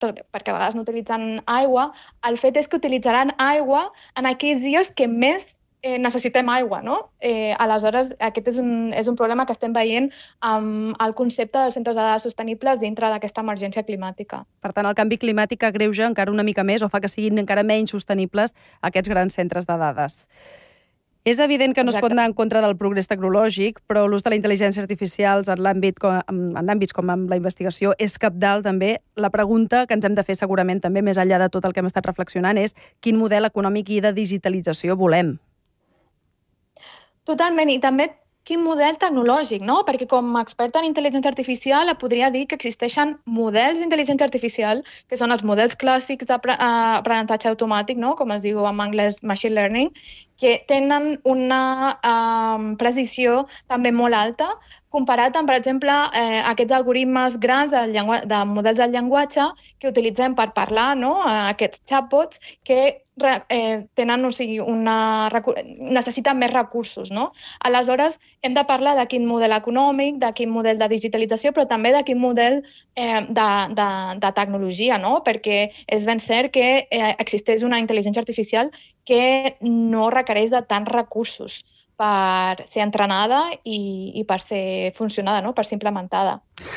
perquè a vegades no utilitzen aigua, el fet és que utilitzaran aigua en aquells dies que més necessitem aigua, no? Aleshores, aquest és un problema que estem veient amb el concepte dels centres de dades sostenibles dintre d'aquesta emergència climàtica. Per tant, el canvi climàtic agreuja encara una mica més o fa que siguin encara menys sostenibles aquests grans centres de dades. És evident que no es pot anar en contra del progrés tecnològic, però l'ús de la intel·ligència artificial en àmbits com en la investigació és cabdal també. La pregunta que ens hem de fer segurament també, més enllà de tot el que hem estat reflexionant, és quin model econòmic i de digitalització volem? Totalment, i també quin model tecnològic, no? Perquè com a experta en intel·ligència artificial podria dir que existeixen models d'intel·ligència artificial, que són els models clàssics d'aprenentatge automàtic, no? Com es diu en anglès machine learning, que tenen una precisió també molt alta, comparat amb, per exemple, aquests algoritmes grans de models del llenguatge que utilitzem per parlar, no? Aquests chatbots que tenen, necessiten més recursos, no? Aleshores, hem de parlar de quin model econòmic, de quin model de digitalització, però també de quin model de tecnologia, no? Perquè és ben cert que existeix una intel·ligència artificial que no requereix de tants recursos per ser entrenada i per ser funcionada, no? Per ser implementada.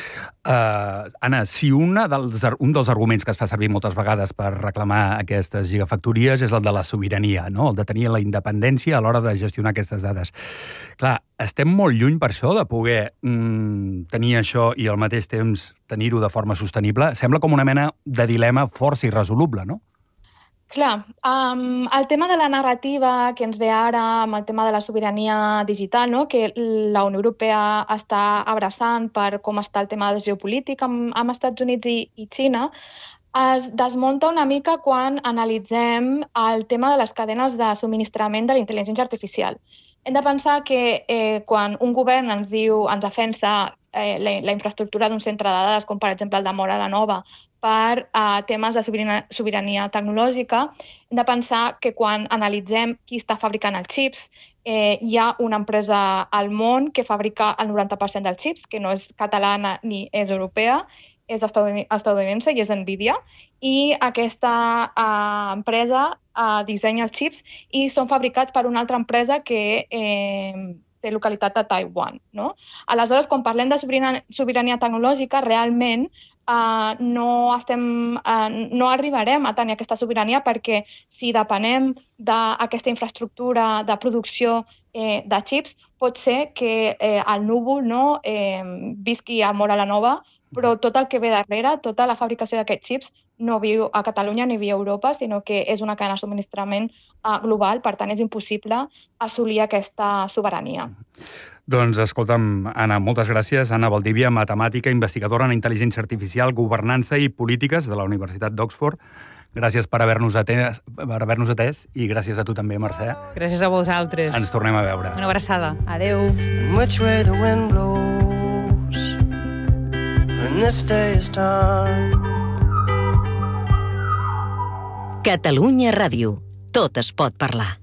Anna, si un dels arguments que es fa servir moltes vegades per reclamar aquestes gigafactories és el de la sobirania, no? El de tenir la independència a l'hora de gestionar aquestes dades. Clar, estem molt lluny per això de poder tenir això i al mateix temps tenir-ho de forma sostenible. Sembla com una mena de dilema força irresoluble, no? Clar, el tema de la narrativa que ens ve ara amb el tema de la sobirania digital, no? Que la Unió Europea està abraçant per com està el tema de geopolítica amb Estats Units i Xina, es desmunta una mica quan analitzem el tema de les cadenes de subministrament de la intel·ligència artificial. Hem de pensar que quan un govern ens defensa la infraestructura d'un centre de dades, com per exemple el de Móra la Nova, per temes de sobirania tecnològica, hem de pensar que quan analitzem qui està fabricant els xips, hi ha una empresa al món que fabrica el 90% dels xips, que no és catalana ni és europea, és estadounidense i és NVIDIA, i aquesta empresa dissenya els xips i són fabricats per una altra empresa que té localitat a Taiwan, no? Aleshores, quan parlem de sobirania tecnològica, realment no arribarem a tenir aquesta sobirania perquè si depenem d'aquesta infraestructura de producció de xips, pot ser que el núvol visqui a Móra la Nova, però tot el que ve darrere, tota la fabricació d'aquests xips, no viu a Catalunya ni viu a Europa, sinó que és una cadena de subministrament global, per tant és impossible assolir aquesta sobirania. Doncs, escolta'm, Anna, moltes gràcies. Anna Valdivia, matemàtica, investigadora en intel·ligència artificial, governança i polítiques de la Universitat d'Oxford. Gràcies per haver-nos atès i gràcies a tu també, Mercè. Gràcies a vosaltres. Ens tornem a veure. Una abraçada. Adéu. Which way the wind blows when this day is done. Catalunya Ràdio. Tot es pot parlar.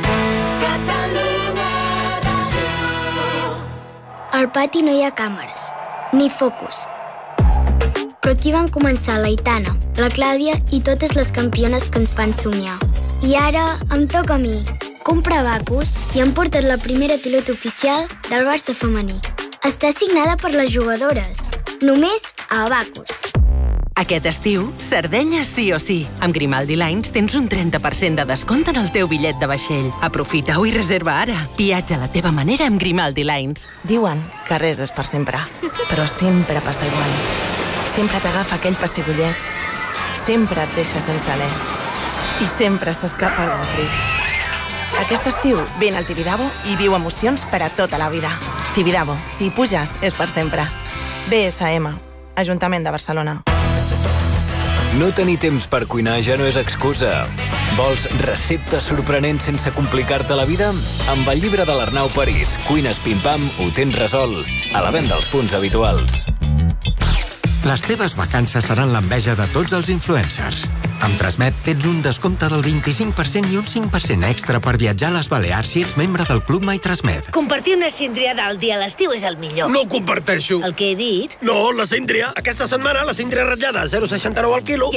Al pati no hi ha càmeres, ni focus. Però aquí van començar l'Aitana, la Clàudia i totes les campiones que ens fan somiar. I ara em toca a mi. Comprar Abacus i han portat la primera pilota oficial del Barça femení. Està signada per les jugadores. Només a Abacus. Aquest estiu, Sardenya sí o sí. Amb Grimaldi Lines tens un 30% de descompte en el teu bitllet de vaixell. Aprofita-ho i reserva ara. Viatja a la teva manera amb Grimaldi Lines. Diuen que res és per sempre, però sempre passa igual. Sempre t'agafa aquell pessigolleig. Sempre et deixa sense alè. I sempre s'escapa algun crit. Aquest estiu, vine al Tibidabo i viu emocions per a tota la vida. Tibidabo, si hi puges, és per sempre. BSM, Ajuntament de Barcelona. No tenir temps per cuinar ja no és excusa. Vols receptes sorprenents sense complicar-te la vida? Amb el llibre de l'Arnau París, Cuines Pim-Pam, ho tens resolt. A la venda als punts habituals. Les teves vacances seran l'enveja de tots els influencers. Amb Transmet tens un descompte del 25% i un 5% extra per viatjar a les Balears si ets membre del Club MyTransmet. Compartir una síndria al dia a l'estiu és el millor. No ho comparteixo. El que he dit? No, la síndria. Aquesta setmana la síndria ratllada a 0,69 al quilo.